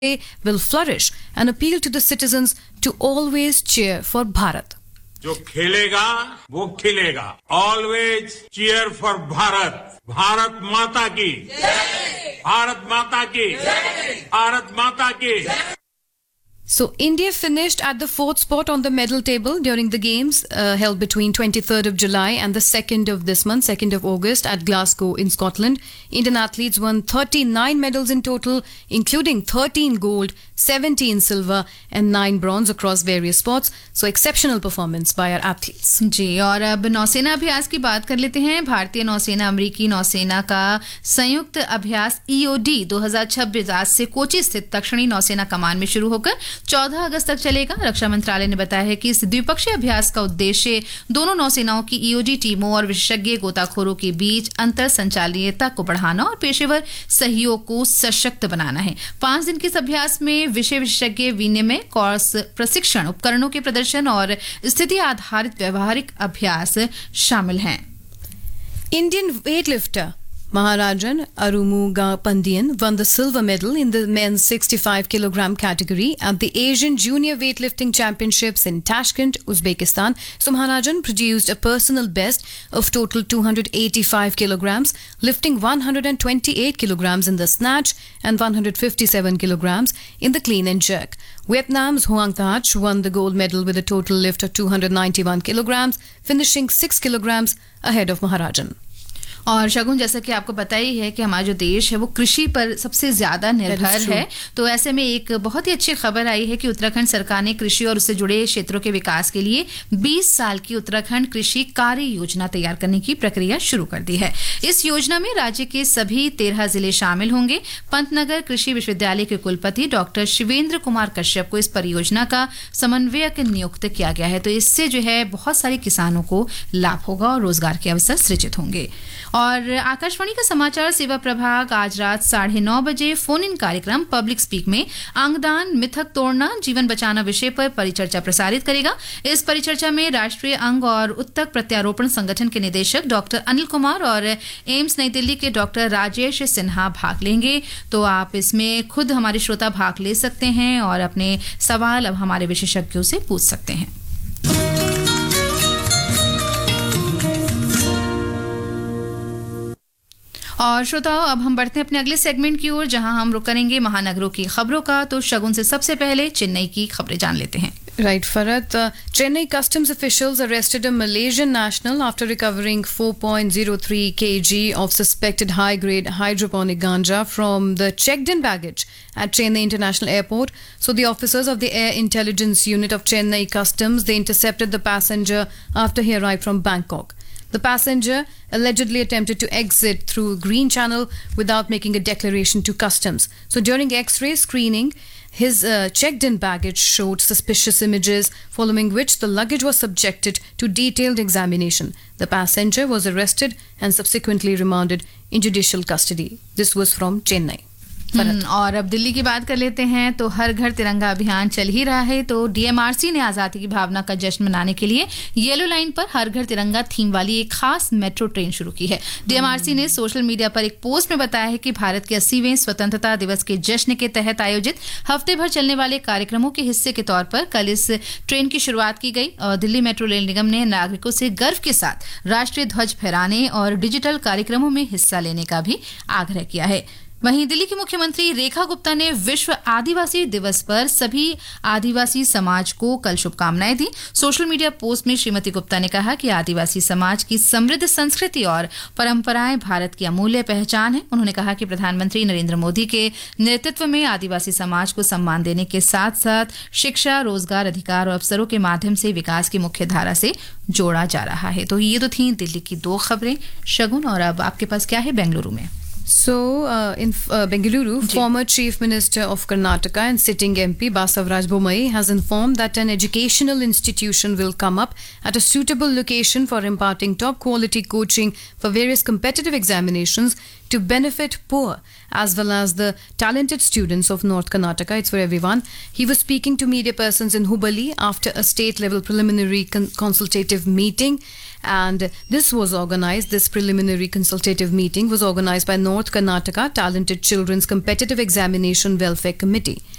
will flourish and appeal to the citizens to always cheer for Bharat. जो खेलेगा वो खिलेगा. Always cheer for Bharat. Bharat माता की. भारत माता की. भारत माता की. So, India finished at the 4th spot on the medal table during the games held between 23rd of July and the 2nd of this month, 2nd of August at Glasgow in Scotland. Indian athletes won 39 medals in total, including 13 gold, 17 silver and 9 bronze across various sports. So, exceptional performance by our athletes. जी, और अब नौसेना अभ्यास की बात कर लेते हैं. भारतीय नौसेना अमेरिकी नौसेना का संयुक्त अभ्यास EOD 2026 आज से कोची स्थित दक्षिणी नौसेना कमान में शुरू होकर 14 अगस्त तक चलेगा. रक्षा मंत्रालय ने बताया है कि इस द्विपक्षीय अभ्यास का उद्देश्य दोनों नौसेनाओं की EOD टीमों और विशेषज्ञ गोताखोरों के बीच अंतर संचालनीयता को बढ़ाना और पेशेवर सहयोग को सशक्त बनाना है. 5 दिन के इस अभ्यास में विषय विशेषज्ञ विनिमय, कोर्स प्रशिक्षण, उपकरणों के प्रदर्शन और स्थिति आधारित व्यवहारिक अभ्यास शामिल हैं. Indian weightlifter Maharajan Arumuga Pandian won the silver medal in the men's 65 kilogram category at the Asian Junior Weightlifting Championships in Tashkent, Uzbekistan. So Maharajan produced a personal best of total 285 kilograms, lifting 128 kilograms in the snatch and 157 kilograms in the clean and jerk. Vietnam's Hoang Thach won the gold medal with a total lift of 291 kilograms, finishing 6 kilograms ahead of Maharajan. और शगुन, जैसा कि आपको पता ही है कि हमारा जो देश है वो कृषि पर सबसे ज्यादा निर्भर है. तो ऐसे में एक बहुत ही अच्छी खबर आई है कि उत्तराखंड सरकार ने कृषि और उससे जुड़े क्षेत्रों के विकास के लिए 20 साल की उत्तराखंड कृषि कार्य योजना तैयार करने की प्रक्रिया शुरू कर दी है. इस योजना में राज्य के सभी 13 जिले शामिल होंगे. पंतनगर कृषि विश्वविद्यालय के कुलपति डॉक्टर शिवेंद्र कुमार कश्यप को इस परियोजना का समन्वयक नियुक्त किया गया है. तो इससे जो है बहुत सारे किसानों को लाभ होगा और रोजगार के अवसर सृजित होंगे. और आकाशवाणी का समाचार सेवा प्रभाग आज रात 9:30 बजे फोन इन कार्यक्रम पब्लिक स्पीक में अंगदान, मिथक तोड़ना, जीवन बचाना विषय पर परिचर्चा प्रसारित करेगा. इस परिचर्चा में राष्ट्रीय अंग और उत्तक प्रत्यारोपण संगठन के निदेशक डॉक्टर अनिल कुमार और एम्स नई दिल्ली के डॉक्टर राजेश सिन्हा भाग लेंगे. तो आप इसमें खुद हमारे श्रोता भाग ले सकते हैं और अपने सवाल अब हमारे विशेषज्ञों से पूछ सकते हैं. और श्रोताओं, अब हम बढ़ते हैं अपने अगले सेगमेंट की ओर, जहां हम रुक करेंगे महानगरों की खबरों का. तो शगुन से सबसे पहले चेन्नई की खबरें जान लेते हैं. Right, Farhat. Chennai customs officials arrested a Malaysian national after recovering 4.03 kg of suspected high-grade hydroponic ganja from the checked-in baggage at Chennai International Airport. So the officers of the Air Intelligence Unit of Chennai Customs, they intercepted the passenger after he arrived from Bangkok. The passenger allegedly attempted to exit through Green Channel without making a declaration to customs. So during X-ray screening, his checked-in baggage showed suspicious images, following which the luggage was subjected to detailed examination. The passenger was arrested and subsequently remanded in judicial custody. This was from Chennai. और अब दिल्ली की बात कर लेते हैं. तो हर घर तिरंगा अभियान चल ही रहा है. तो DMRC ने आज़ादी की भावना का जश्न मनाने के लिए येलो लाइन पर हर घर तिरंगा थीम वाली एक खास मेट्रो ट्रेन शुरू की है. DMRC ने सोशल मीडिया पर एक पोस्ट में बताया है कि भारत के 80वें स्वतंत्रता दिवस के जश्न के तहत आयोजित हफ्ते भर चलने वाले कार्यक्रमों के हिस्से के तौर पर कल इस ट्रेन की शुरुआत की गई. और दिल्ली मेट्रो रेल निगम ने नागरिकों से गर्व के साथ राष्ट्रीय ध्वज फहराने और डिजिटल कार्यक्रमों में हिस्सा लेने का भी आग्रह किया है. वहीं दिल्ली की मुख्यमंत्री रेखा गुप्ता ने विश्व आदिवासी दिवस पर सभी आदिवासी समाज को कल शुभकामनाएं दी. सोशल मीडिया पोस्ट में श्रीमती गुप्ता ने कहा कि आदिवासी समाज की समृद्ध संस्कृति और परंपराएं भारत की अमूल्य पहचान है. उन्होंने कहा कि प्रधानमंत्री नरेंद्र मोदी के नेतृत्व में आदिवासी समाज को सम्मान देने के साथ साथ शिक्षा, रोजगार, अधिकार और अवसरों के माध्यम से विकास की मुख्य धारा से जोड़ा जा रहा है. तो ये तो थी दिल्ली की 2 खबरें. शगुन, और अब आपके पास क्या है बेंगलुरु में? So, in Bengaluru, former Chief Minister of Karnataka and sitting MP Basavaraj Bommai has informed that an educational institution will come up at a suitable location for imparting top-quality coaching for various competitive examinations to benefit poor as well as the talented students of North Karnataka. It's for everyone. He was speaking to media persons in Hubballi after a state-level preliminary consultative meeting. And this preliminary consultative meeting was organized by North Karnataka Talented Children's Competitive Examination Welfare Committee.